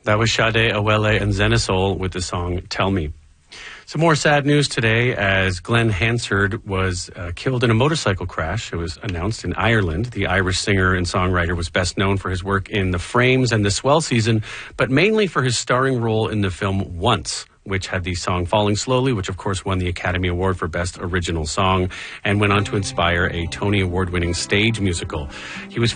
That was Sade Awele and Zenisol with the song Tell Me. Some more sad news today as Glenn Hansard was killed in a motorcycle crash. It was announced in Ireland. The Irish singer and songwriter was best known for his work in The Frames and The Swell Season, but mainly for his starring role in the film Once, which had the song Falling Slowly, which of course won the Academy Award for Best Original Song and went on to inspire a Tony Award-winning stage musical. He was